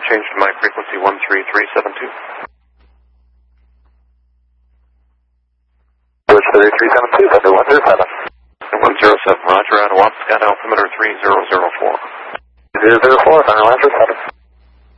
changed to my frequency 13372. Bridge 3372, Thunder 107. 107, roger, out of Wapscott, altimeter 3004. 004, Thunder 107.